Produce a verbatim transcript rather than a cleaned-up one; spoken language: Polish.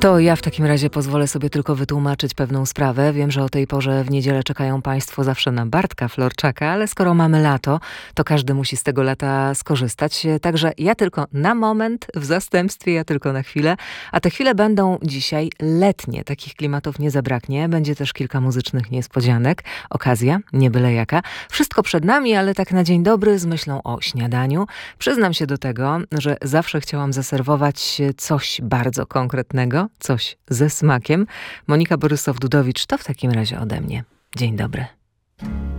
To ja w takim razie pozwolę sobie tylko wytłumaczyć pewną sprawę. Wiem, że o tej porze w niedzielę czekają Państwo zawsze na Bartka Florczaka, ale skoro mamy lato, to każdy musi z tego lata skorzystać. Także ja tylko na moment, w zastępstwie ja tylko na chwilę. A te chwile będą dzisiaj letnie. Takich klimatów nie zabraknie. Będzie też kilka muzycznych niespodzianek. Okazja, nie byle jaka. Wszystko przed nami, ale tak na dzień dobry z myślą o śniadaniu. Przyznam się do tego, że zawsze chciałam zaserwować coś bardzo konkretnego. Coś ze smakiem. Monika Borysow-Dudowicz, to w takim razie ode mnie. Dzień dobry.